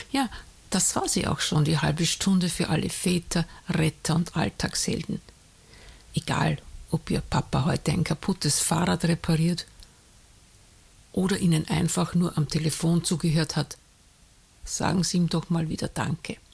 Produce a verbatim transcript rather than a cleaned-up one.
Ja, das war sie auch schon, die halbe Stunde für alle Väter, Retter und Alltagshelden. Egal, ob ihr Papa heute ein kaputtes Fahrrad repariert oder ihnen einfach nur am Telefon zugehört hat, sagen Sie ihm doch mal wieder Danke.